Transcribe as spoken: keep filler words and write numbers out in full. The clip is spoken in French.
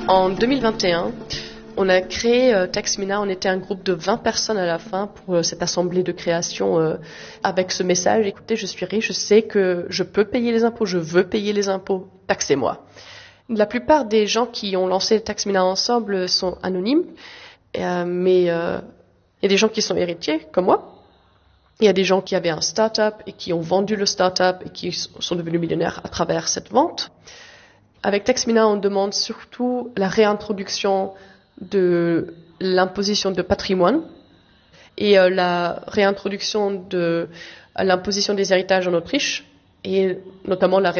En deux mille vingt et un, on a créé euh, Taxmina. On était un groupe de vingt personnes à la fin pour euh, cette assemblée de création euh, avec ce message. Écoutez, je suis riche, je sais que je peux payer les impôts, je veux payer les impôts, taxez-moi. La plupart des gens qui ont lancé Taxmina ensemble sont anonymes, euh, mais euh, il y a des gens qui sont héritiers, comme moi. Il y a des gens qui avaient un start-up et qui ont vendu le start-up et qui sont devenus millionnaires à travers cette vente. Avec Taxmina, on demande surtout la réintroduction de l'imposition de patrimoine et euh, la réintroduction de l'imposition des héritages en Autriche et notamment la